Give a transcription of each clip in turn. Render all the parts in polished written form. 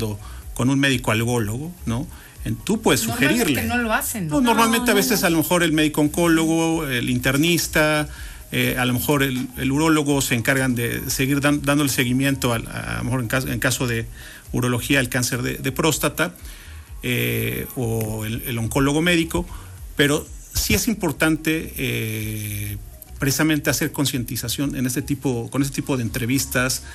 tratando con un médico algólogo, ¿no? Tú puedes sugerirle. No lo hacen. Normalmente a veces a lo mejor el médico oncólogo, el internista, a lo mejor el urólogo se encargan de seguir dándole seguimiento a lo mejor en caso de urología, el cáncer de próstata, o el oncólogo médico, pero sí es importante precisamente hacer concientización con este tipo de entrevistas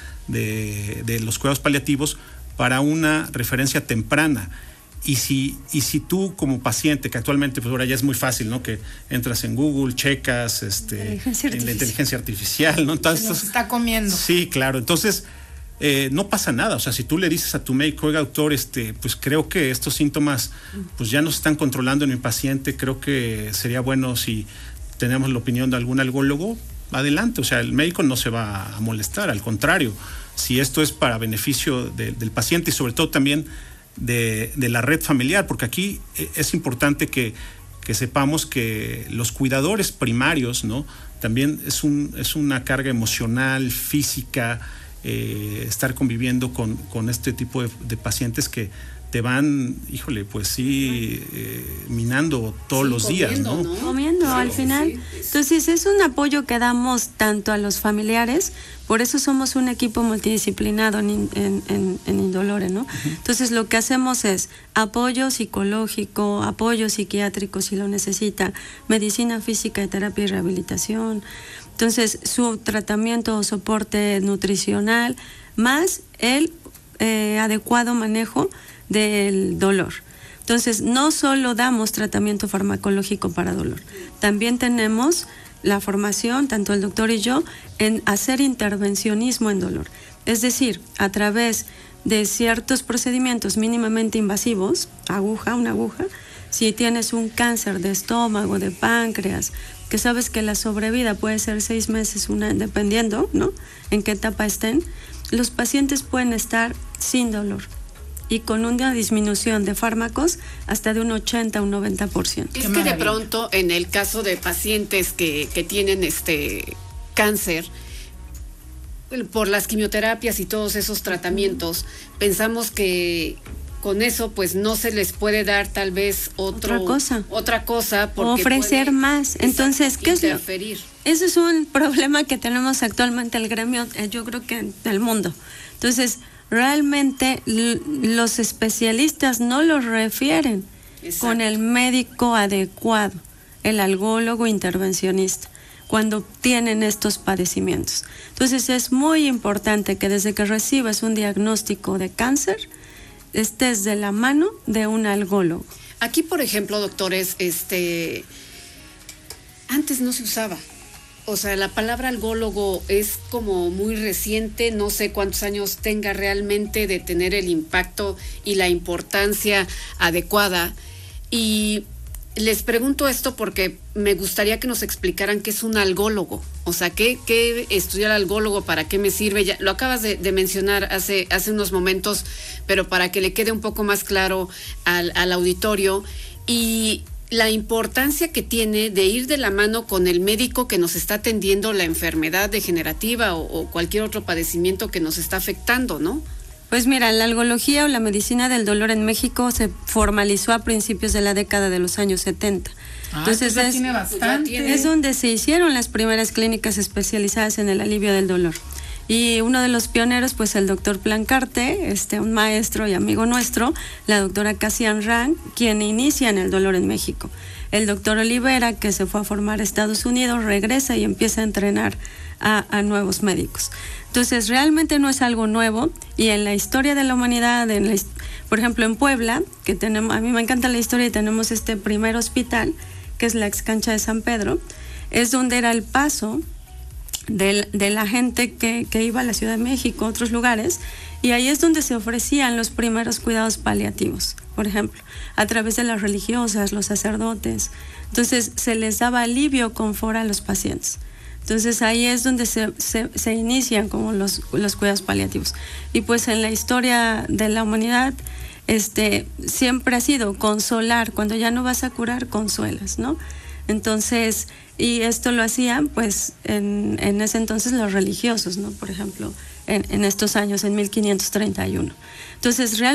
de los cuidados paliativos para una referencia temprana. Y si tú como paciente, que actualmente pues ahora ya es muy fácil, ¿no? Que entras en Google, checas en la inteligencia artificial, ¿no? Entonces, se nos está comiendo. Sí, claro. Entonces, no pasa nada. O sea, si tú le dices a tu médico, oiga, doctor, pues creo que estos síntomas pues ya no se están controlando en mi paciente, creo que sería bueno si tenemos la opinión de algún algólogo, adelante. O sea, el médico no se va a molestar, al contrario. Si esto es para beneficio del paciente y sobre todo también de la red familiar, porque aquí es importante que sepamos que los cuidadores primarios, ¿no? También es una carga emocional, física, estar conviviendo con este tipo de pacientes que te van, híjole, pues sí, minando todos los días, ¿no? Comiendo, claro, al final. Sí. Entonces es un apoyo que damos tanto a los familiares, por eso somos un equipo multidisciplinado en Indolore, ¿no? Uh-huh. Entonces lo que hacemos es apoyo psicológico, apoyo psiquiátrico si lo necesita, medicina física, terapia y rehabilitación. Entonces su tratamiento o soporte nutricional, más el adecuado manejo del dolor. Entonces, no solo damos tratamiento farmacológico para dolor, también tenemos la formación, tanto el doctor y yo, en hacer intervencionismo en dolor. Es decir, a través de ciertos procedimientos mínimamente invasivos, una aguja, si tienes un cáncer de estómago, de páncreas, que sabes que la sobrevida puede ser 6 meses, dependiendo, ¿no?, en qué etapa estén, los pacientes pueden estar sin dolor y con una disminución de fármacos hasta de un 80 a un 90%. Es que de pronto, en el caso de pacientes que tienen cáncer, por las quimioterapias y todos esos tratamientos, pensamos que con eso pues no se les puede dar tal vez otra cosa porque ofrecer más. Entonces, ¿qué es? Eso es un problema que tenemos actualmente el gremio, yo creo que en el mundo. Entonces, realmente los especialistas no los refieren con el médico adecuado, el algólogo intervencionista, cuando tienen estos padecimientos. Entonces es muy importante que desde que recibas un diagnóstico de cáncer, estés de la mano de un algólogo. Aquí, por ejemplo, doctores, antes no se usaba. O sea, la palabra algólogo es como muy reciente, no sé cuántos años tenga realmente de tener el impacto y la importancia adecuada. Y les pregunto esto porque me gustaría que nos explicaran qué es un algólogo. O sea, ¿qué estudiar algólogo? ¿Para qué me sirve? Ya lo acabas de mencionar hace unos momentos, pero para que le quede un poco más claro al auditorio. Y la importancia que tiene de ir de la mano con el médico que nos está atendiendo la enfermedad degenerativa o cualquier otro padecimiento que nos está afectando, ¿no? Pues mira, la algología o la medicina del dolor en México se formalizó a principios de la década de los años 70. Entonces tiene bastante. Es donde se hicieron las primeras clínicas especializadas en el alivio del dolor. Y uno de los pioneros, pues el doctor Plancarte, un maestro y amigo nuestro, la doctora Cassian Rang, quien inicia en el dolor en México. El doctor Olivera, que se fue a formar a Estados Unidos, regresa y empieza a entrenar a nuevos médicos. Entonces, realmente no es algo nuevo, y en la historia de la humanidad, por ejemplo, en Puebla, que tenemos, a mí me encanta la historia, y tenemos este primer hospital, que es la ex cancha de San Pedro, es donde era el paso de la gente que iba a la Ciudad de México, a otros lugares, y ahí es donde se ofrecían los primeros cuidados paliativos, por ejemplo, a través de las religiosas, los sacerdotes. Entonces se les daba alivio, confort a los pacientes. Entonces ahí es donde se inician como los cuidados paliativos. Y pues en la historia de la humanidad siempre ha sido consolar. Cuando ya no vas a curar, consuelas, ¿no? Entonces, y esto lo hacían pues en ese entonces los religiosos, ¿no? Por ejemplo, en estos años, en 1531. Entonces, realmente